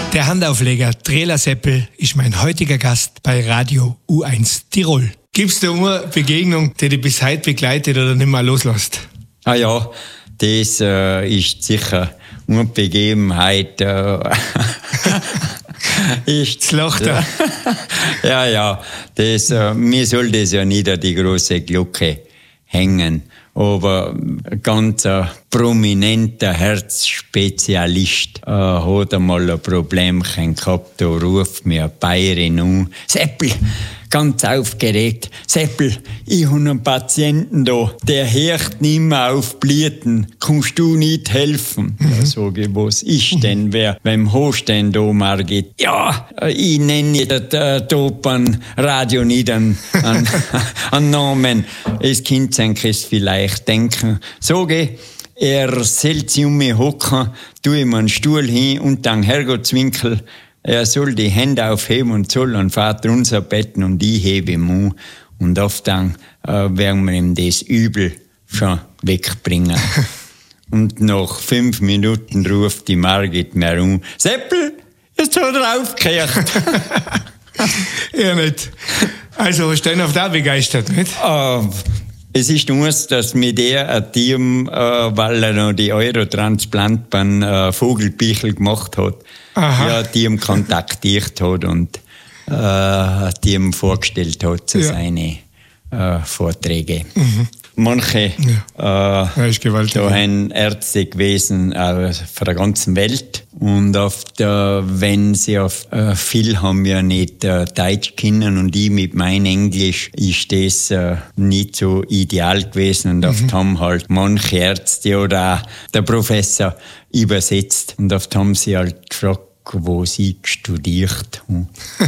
Der Handaufleger Trela Seppel ist mein heutiger Gast bei Radio U1 Tirol. Gibt's da eine Begegnung, die dich bis heute begleitet oder nicht mehr loslässt? Ah ja, das ist sicher eine Begebenheit. Jetzt lacht er. Ja, mir soll das ja nicht an die große Glocke hängen. Aber ein ganz prominenter Herzspezialist hat einmal ein Problemchen gehabt. Da ruft mir eine Bayerin an. Seppel, ganz aufgeregt. Seppel, ich habe einen Patienten da, der hört nicht mehr auf Blüten. Kannst du nicht helfen? Ja, sag ich, was ist denn? Wem hast du denn da, Margit? Ja, ich nenne da beim Radio nicht einen Namen. Es Kind es vielleicht denken. Sag ich, er soll sich um mich hocken, tue ihm einen Stuhl hin und dann Herrgottswinkel. Er soll die Hände aufheben und soll an Vater unser betten und ich hebe ihm an. Und oft dann werden wir ihm das Übel schon wegbringen. Und nach 5 Minuten ruft die Margit mir an: Seppel, jetzt hat er aufgehört. Ja, nicht. Also, hast du den auf da begeistert, nicht? Es ist nur, dass mit der ein Team, weil er noch die Eurotransplant beim Vogelpichel gemacht hat, ja, Team kontaktiert hat und Team vorgestellt hat zu seinen Vorträgen. Manche da sind Ärzte gewesen von der ganzen Welt und wenn sie viel haben ja nicht Deutsch können und ich mit meinem Englisch ist das nicht so ideal gewesen und oft haben halt manche Ärzte oder auch der Professor übersetzt und oft haben sie halt gefragt, wo sie studiert haben.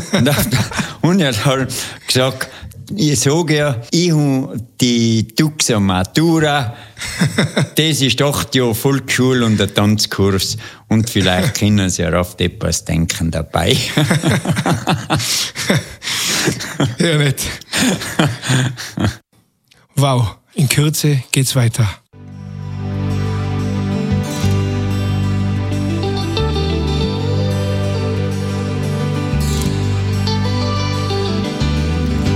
Und er hat halt gesagt, ich sage ja, ich habe die Tuxa Matura, das ist 8 Jahre Volksschule und ein Tanzkurs und vielleicht können Sie ja oft etwas denken dabei. Ja, nicht. Wow, in Kürze geht's weiter.